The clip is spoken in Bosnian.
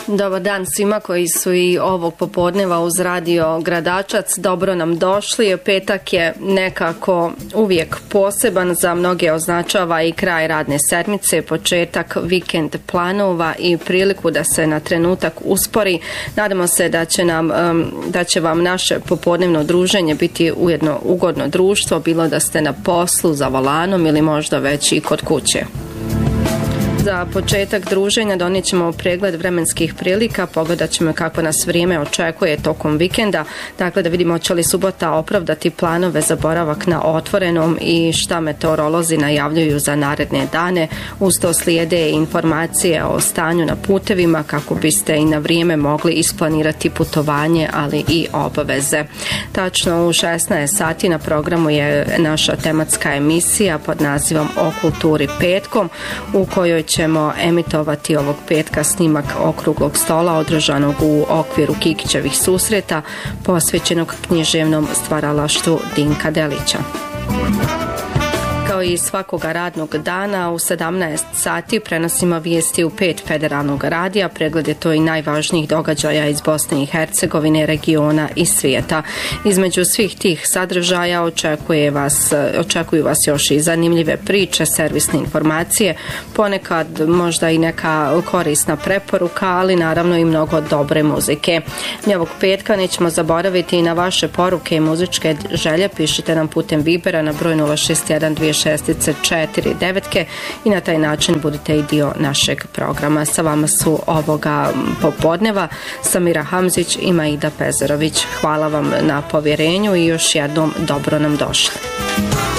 Dobar dan svima koji su i ovog popodneva uz radio Gradačac. Dobro nam došli. Petak je nekako uvijek poseban, za mnoge označava i kraj radne sedmice, početak vikend planova i priliku da se na trenutak uspori. Nadamo se da će vam naše popodnevno druženje biti ujedno ugodno društvo, bilo da ste na poslu, za volanom ili možda već i kod kuće. Za početak druženja donijet ćemo pregled vremenskih prilika, pogledat ćemo kako nas vrijeme očekuje tokom vikenda, dakle da vidimo će li subota opravdati planove za boravak na otvorenom i šta meteorolozi najavljuju za naredne dane. Uz to slijede informacije o stanju na putevima kako biste i na vrijeme mogli isplanirati putovanje, ali i obaveze. Tačno u 16 sati na programu je naša tematska emisija pod nazivom O kulturi petkom, u kojoj ćemo emitovati ovog petka snimak okruglog stola održanog u okviru Kikićevih susreta posvećenog književnom stvaralaštvu Dinka Delića. Kao i svakoga radnog dana u 17 sati prenosimo vijesti u 5 federalnog radija. Pregled je to i najvažnijih događaja iz Bosne i Hercegovine, regiona i svijeta. Između svih tih sadržaja očekuju vas još i zanimljive priče, servisne informacije, ponekad možda i neka korisna preporuka, ali naravno i mnogo dobre muzike. Mi ovog petka nećemo zaboraviti i na vaše poruke i muzičke želje. Pišite nam putem Vibera na broj 0612649 i na taj način budite i dio našeg programa. Sa vama su ovoga popodneva Samira Hamzić i Maida Pezerović. Hvala vam na povjerenju i još jednom dobro nam došli.